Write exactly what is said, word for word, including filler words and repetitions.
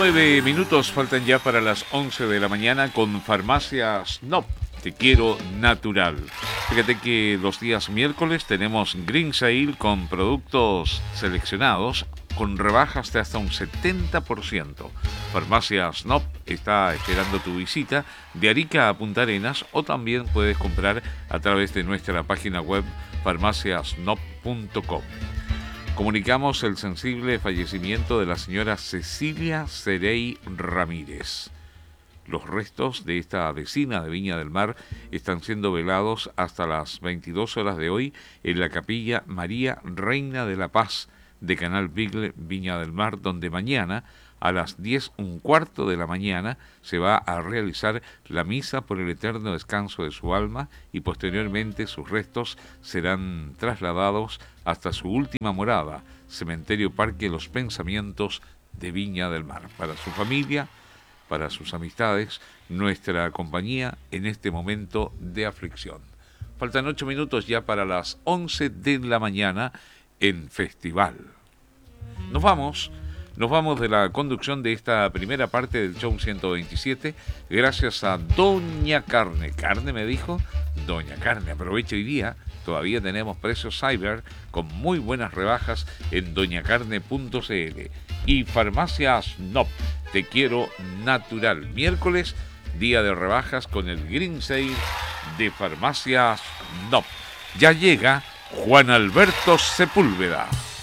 Nueve minutos faltan ya para las once de la mañana con Farmacia Snob. Te quiero natural. Fíjate que los días miércoles tenemos Green Sale con productos seleccionados con rebajas de hasta un setenta por ciento. Farmacia Snob está esperando tu visita de Arica a Punta Arenas, o también puedes comprar a través de nuestra página web farmacia snob punto com. Comunicamos el sensible fallecimiento de la señora Cecilia Cerey Ramírez. Los restos de esta vecina de Viña del Mar están siendo velados hasta las veintidós horas de hoy en la capilla María Reina de la Paz de Canal Bigle, Viña del Mar, donde mañana a las diez un cuarto de la mañana se va a realizar la misa por el eterno descanso de su alma, y posteriormente sus restos serán trasladados hasta su última morada, Cementerio Parque Los Pensamientos de Viña del Mar. Para su familia, para sus amistades, nuestra compañía en este momento de aflicción. Faltan ocho minutos ya para las once de la mañana en Festival. Nos vamos, nos vamos de la conducción de esta primera parte del show ciento veintisiete, gracias a Doña Carne. Carne me dijo, Doña Carne, aprovecha hoy día, todavía tenemos precios cyber con muy buenas rebajas en doña carne punto c l. Y Farmacia Snob, te quiero natural. Miércoles, día de rebajas con el Green Sale de Farmacia Snob. Ya llega Juan Alberto Sepúlveda.